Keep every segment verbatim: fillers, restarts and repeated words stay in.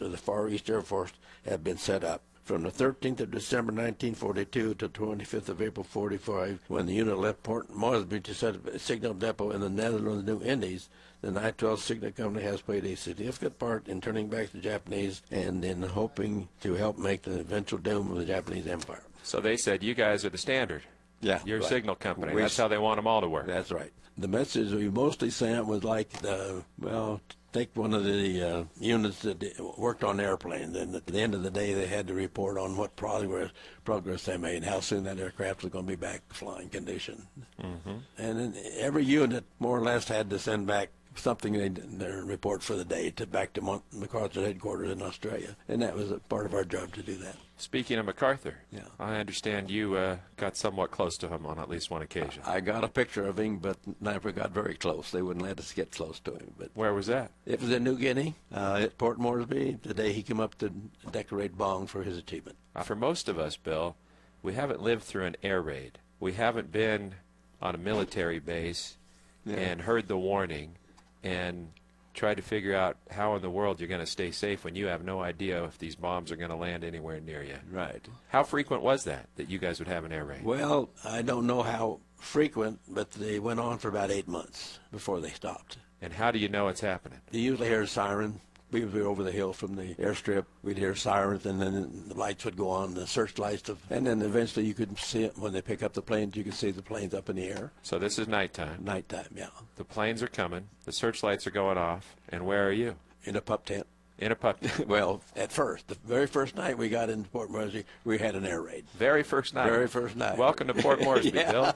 of the Far East Air Force have been set up. From the thirteenth of December nineteen forty-two to twenty-fifth of April forty-five, when the unit left Port Moresby to set up a signal depot in the Netherlands New Indies, the nine twelve Signal Company has played a significant part in turning back the Japanese and in hoping to help make the eventual doom of the Japanese Empire. So they said, you guys are the standard. Yeah. You're right. a signal company. We, That's how they want them all to work. That's right. The message we mostly sent was like, uh, well, take one of the uh, units that worked on airplanes, and at the end of the day they had to report on what progress progress they made, how soon that aircraft was going to be back to flying condition. Mm-hmm. And then every unit more or less had to send back something they their report for the day to back to Mont MacArthur headquarters in Australia, and that was a part of our job to do that. Speaking of MacArthur, yeah. I understand you uh, got somewhat close to him on at least one occasion. I got a picture of him, but never got very close. They wouldn't let us get close to him. But where was that? It was in New Guinea, uh, at Port Moresby, the day he came up to decorate Bong for his achievement. Uh, for most of us, Bill, we haven't lived through an air raid. We haven't been on a military base yeah. and heard the warning and try to figure out how in the world you're going to stay safe when you have no idea if these bombs are going to land anywhere near you. Right. How frequent was that, that you guys would have an air raid? Well, I don't know how frequent, but they went on for about eight months before they stopped. And how do you know it's happening? You usually hear a siren. We would be over the hill from the airstrip. We'd hear sirens, and then the lights would go on, the searchlights. Of, and then eventually you could see it when they pick up the planes. You could see the planes up in the air. So this is nighttime. Nighttime, yeah. The planes are coming. The searchlights are going off. And where are you? In a pup tent. In a pup tent? Well, at first. The very first night we got into Port Moresby, we had an air raid. Very first night? Very first night. Welcome to Port Moresby, Bill.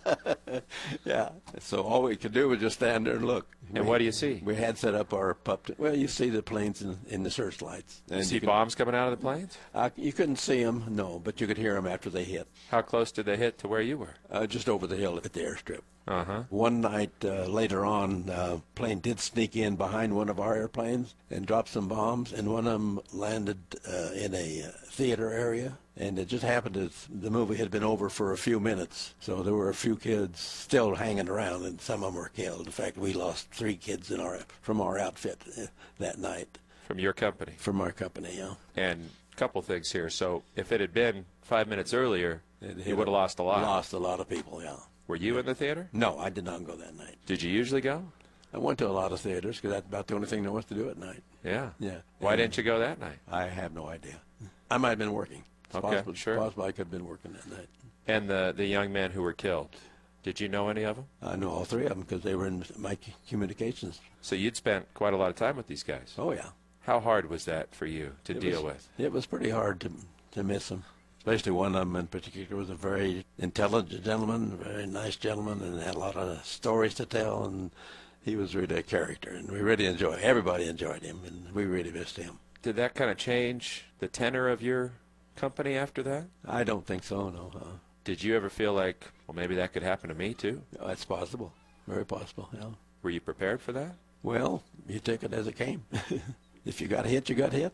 Yeah. So all we could do was just stand there and look. And we, what do you see? We had set up our pup tent. Well, you see the planes in, in the searchlights. And you see you could, bombs coming out of the planes? Uh, you couldn't see them, no, but you could hear them after they hit. How close did they hit to where you were? Uh, just over the hill at the airstrip. Uh-huh. One night uh, later on, a uh, plane did sneak in behind one of our airplanes and drop some bombs, and one of them landed uh, in a uh, theater area. And it just happened that the movie had been over for a few minutes, so there were a few kids still hanging around, and some of them were killed. In fact, we lost three kids in our from our outfit uh, that night. From your company? From our company, yeah. And a couple things here. So if it had been five minutes earlier, it, you would have lost a lot. Lost a lot of people, yeah. Were you in the theater? No, I did not go that night. Did you usually go? I went to a lot of theaters because that's about the only thing there was to do at night. Yeah. Yeah. Why and didn't you go that night? I have no idea. I might have been working. It's okay, possible, sure. Possible I could have been working that night. And the the young men who were killed, did you know any of them? I know all three of them because they were in my communications. So you'd spent quite a lot of time with these guys. Oh, yeah. How hard was that for you to it deal was, with? It was pretty hard to to miss them. Especially one of them in particular was a very intelligent gentleman, a very nice gentleman, and had a lot of stories to tell, and he was really a character, and we really enjoyed everybody enjoyed him, and we really missed him. Did that kind of change the tenor of your company after that? I don't think so, no. Uh, Did you ever feel like, well, maybe that could happen to me too? It's possible. Very possible, yeah. Were you prepared for that? Well, you take it as it came. If you got hit, you got hit.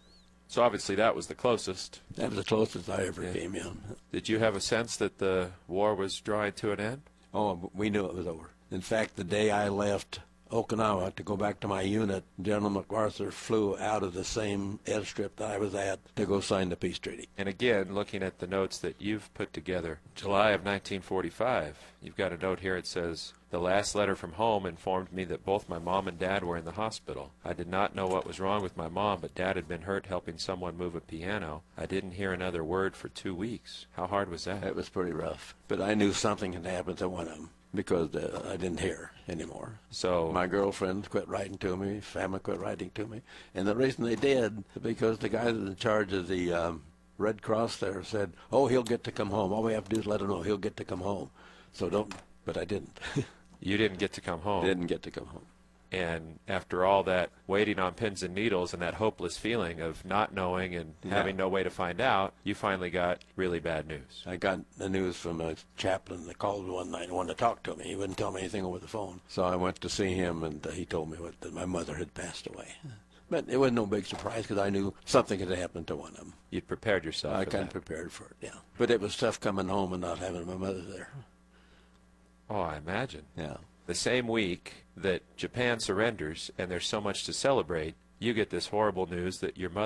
So obviously that was the closest. That was the closest I ever yeah. came in. Did you have a sense that the war was drawing to an end? Oh, we knew it was over. In fact, the day I left Okinawa to go back to my unit, General MacArthur flew out of the same airstrip that I was at to go sign the peace treaty. And again, looking at the notes that you've put together, July of nineteen forty-five, you've got a note here. It says, "The last letter from home informed me that both my mom and dad were in the hospital. I did not know what was wrong with my mom, but dad had been hurt helping someone move a piano. I didn't hear another word for two weeks. How hard was that?" It was pretty rough. But I knew something had happened to one of them because uh, I didn't hear anymore. So my girlfriend quit writing to me, family quit writing to me. And the reason they did, because the guy that was in charge of the um, Red Cross there said, oh, he'll get to come home. All we have to do is let him know he'll get to come home. So don't, but I didn't. You didn't get to come home. Didn't get to come home. And after all that waiting on pins and needles and that hopeless feeling of not knowing and yeah. having no way to find out, you finally got really bad news. I got the news from a chaplain that called one night and wanted to talk to me. He wouldn't tell me anything over the phone. So I went to see him, and uh, he told me what, that my mother had passed away. But it was no big surprise because I knew something had happened to one of them. You'd prepared yourself I for kind of that. prepared for it, yeah. But it was tough coming home and not having my mother there. Oh, I imagine. Yeah. The same week that Japan surrenders and there's so much to celebrate, you get this horrible news that your mother